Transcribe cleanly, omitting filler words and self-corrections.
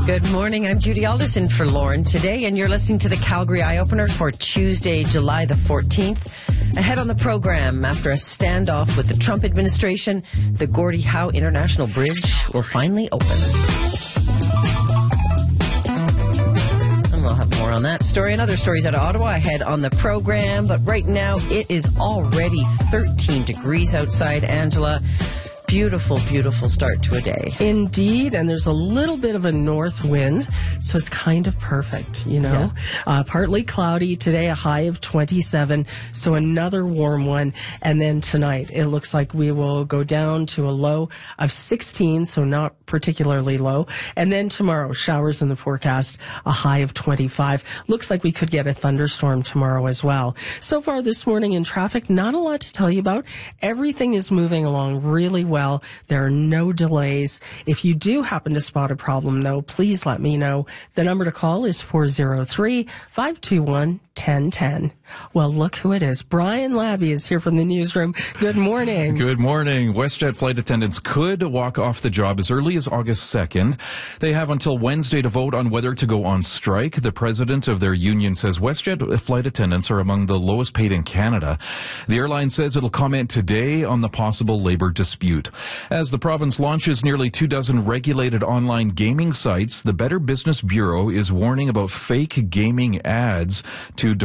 Good morning. I'm Judy Alderson for Lauren today, and you're listening to the Calgary Eye Opener for Tuesday, July the 14th. Ahead on the program, after a standoff with the Trump administration, the Gordie Howe International Bridge will finally open. And we'll have more on that story and other stories out of Ottawa ahead on the program. But right now, it is already 13 degrees outside, Angela. Beautiful, beautiful start to a day. Indeed, and there's a little bit of a north wind, so it's kind of perfect, you know. Yeah. Partly cloudy today, a high of 27, so another warm one. And then tonight, it looks like we will go down to a low of 16, so not particularly low. And then tomorrow, showers in the forecast, a high of 25. Looks like we could get a thunderstorm tomorrow as well. So far this morning in traffic, not a lot to tell you about. Everything is moving along really well. There are no delays. If you do happen to spot a problem, though, please let me know. The number to call is 403-521-1010. Well, look who it is. Brian Labby is here from the newsroom. Good morning. Good morning. WestJet flight attendants could walk off the job as early as August 2nd. They have until Wednesday to vote on whether to go on strike. The president of their union says WestJet flight attendants are among the lowest paid in Canada. The airline says it'll comment today on the possible labor dispute. As the province launches nearly 24 regulated online gaming sites, the Better Business Bureau is warning about fake gaming ads to